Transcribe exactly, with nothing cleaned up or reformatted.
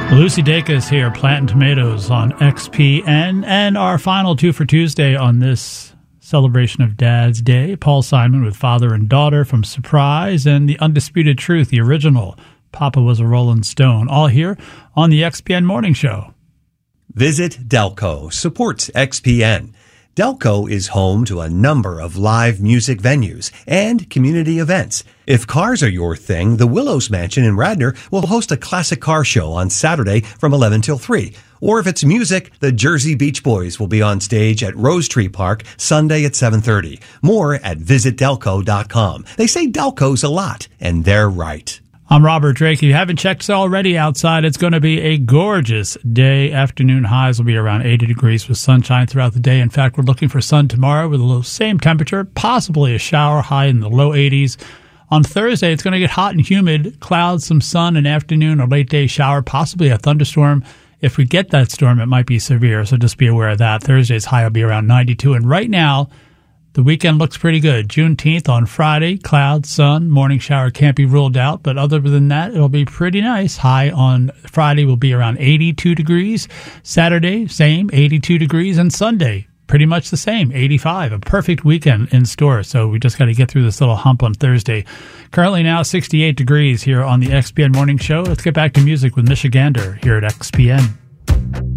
Lucy Dacus here, planting tomatoes on X P N, and our final two for Tuesday on this celebration of Dad's Day. Paul Simon with Father and Daughter from Surprise, and The Undisputed Truth, the original, Papa Was a Rolling Stone, all here on the X P N Morning Show. Visit Delco supports X P N. Delco is home to a number of live music venues and community events. If cars are your thing, the Willows Mansion in Radnor will host a classic car show on Saturday from eleven till three. Or if it's music, the Jersey Beach Boys will be on stage at Rose Tree Park Sunday at seven thirty. More at visit delco dot com. They say Delco's a lot, and they're right. I'm Robert Drake. If you haven't checked already outside, it's going to be a gorgeous day. Afternoon highs will be around eighty degrees with sunshine throughout the day. In fact, we're looking for sun tomorrow with a little same temperature, possibly a shower, high in the low eighties. On Thursday, it's going to get hot and humid, clouds, some sun, an afternoon or late day shower, possibly a thunderstorm. If we get that storm, it might be severe, so just be aware of that. Thursday's high will be around ninety-two. And right now, the weekend looks pretty good. Juneteenth on Friday, clouds, sun, morning shower can't be ruled out. But other than that, it'll be pretty nice. High on Friday will be around eighty-two degrees. Saturday, same, eighty-two degrees. And Sunday, pretty much the same, eighty-five. A perfect weekend in store. So we just got to get through this little hump on Thursday. Currently now sixty-eight degrees here on the X P N Morning Show. Let's get back to music with Michigander here at X P N.